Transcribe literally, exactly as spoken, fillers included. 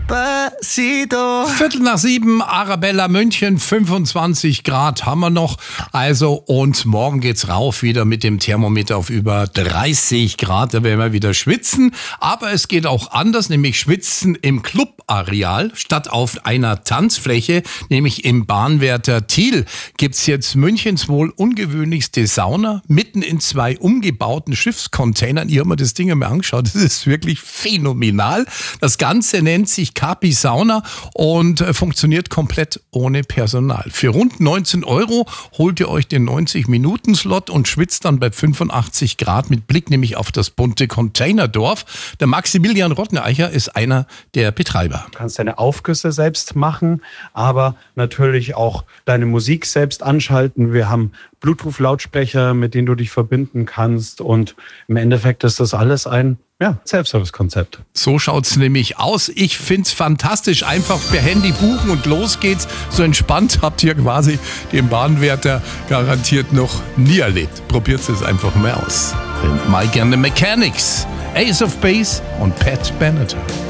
Despacito. Viertel nach sieben, Arabella München, fünfundzwanzig Grad haben wir noch. Also, und morgen geht's rauf wieder mit dem Thermometer auf über dreißig Grad. Da werden wir wieder schwitzen. Aber es geht auch anders, nämlich schwitzen im Clubareal statt auf einer Tanzfläche, nämlich im Bahnwärter Thiel. Gibt's jetzt Münchens wohl ungewöhnlichste Sauna mitten in zwei umgebauten Schiffscontainern. Ich habe mir das Ding einmal angeschaut. Das ist wirklich phänomenal. Das Ganze nennt sich Kapi Sauna und äh, funktioniert komplett ohne Personal. Für rund neunzehn Euro holt ihr euch den neunzig-Minuten-Slot und schwitzt dann bei fünfundachtzig Grad mit Blick nämlich auf das bunte Containerdorf. Der Maximilian Rotteneicher ist einer der Betreiber. Du kannst deine Aufgüsse selbst machen, aber natürlich auch deine Musik selbst anschalten. Wir haben Bluetooth-Lautsprecher, mit denen du dich verbinden kannst, und im Endeffekt ist das alles ein ja, Self-Service-Konzept. So schaut's nämlich aus. Ich find's fantastisch. Einfach per Handy buchen und los geht's. So entspannt habt ihr quasi den Bahnwärter garantiert noch nie erlebt. Probiert es einfach mal aus. Mal gerne Mechanics, Ace of Base und Pat Benatar.